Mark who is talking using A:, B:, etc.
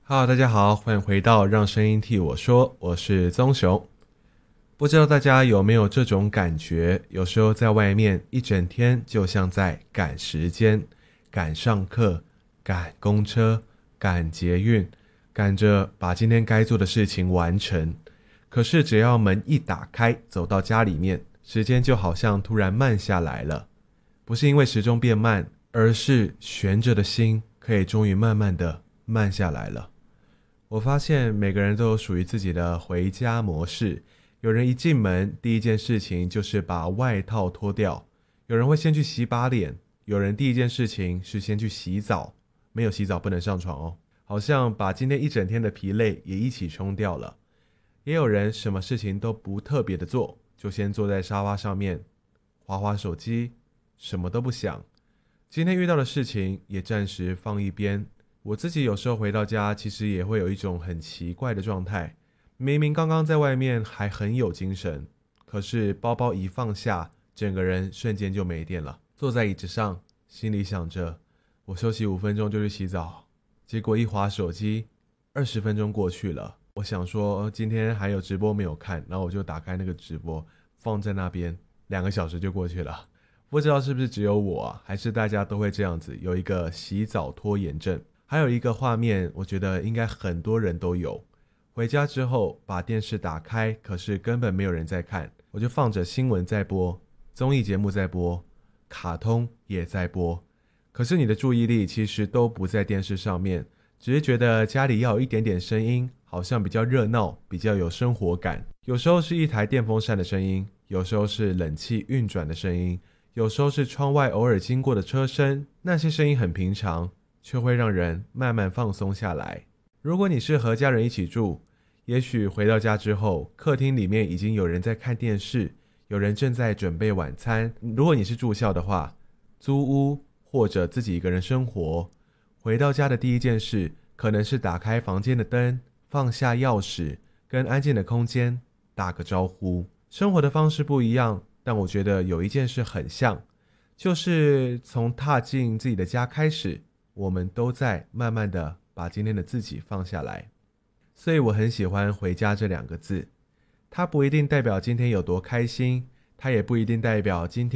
A: Hello，大家好，欢迎回到让声音替我说，我是棕熊。不知道大家有没有这种感觉，有时候在外面一整天就像在赶时间，赶上课，赶公车，赶捷运，赶着把今天该做的事情完成。可是只要门一打开，走到家里面，时间就好像突然慢下来了。不是因为时钟变慢，而是悬着的心可以终于慢慢的慢下来了。我发现每个人都有属于自己的回家模式，有人一进门第一件事情就是把外套脱掉，有人会先去洗把脸，有人第一件事情是先去洗澡，没有洗澡不能上床哦，好像把今天一整天的疲累也一起冲掉了。也有人什么事情都不特别的做，就先坐在沙发上面滑滑手机，什么都不想，今天遇到的事情也暂时放一边。我自己有时候回到家，其实也会有一种很奇怪的状态，明明刚刚在外面还很有精神，可是包包一放下，整个人瞬间就没电了。坐在椅子上，心里想着我休息5分钟就去洗澡，结果一滑手机，20分钟过去了。我想说今天还有直播没有看，然后我就打开那个直播放在那边，2个小时就过去了。不知道是不是只有我啊，还是大家都会这样子，有一个洗澡拖延症。还有一个画面，我觉得应该很多人都有。回家之后把电视打开，可是根本没有人在看，我就放着新闻在播，综艺节目在播，卡通也在播，可是你的注意力其实都不在电视上面，只是觉得家里要有一点点声音，好像比较热闹，比较有生活感。有时候是一台电风扇的声音，有时候是冷气运转的声音，有时候是窗外偶尔经过的车声，那些声音很平常，却会让人慢慢放松下来。如果你是和家人一起住，也许回到家之后，客厅里面已经有人在看电视，有人正在准备晚餐。如果你是住校的话，租屋或者自己一个人生活，回到家的第一件事可能是打开房间的灯，放下钥匙，跟安静的空间打个招呼。生活的方式不一样，但我觉得有一件事很像，就是从踏进自己的家开始，我们都在慢慢的把今天的自己放下来。所以我很喜欢回家这2个字，它不一定代表今天有多开心，它也不一定代表今天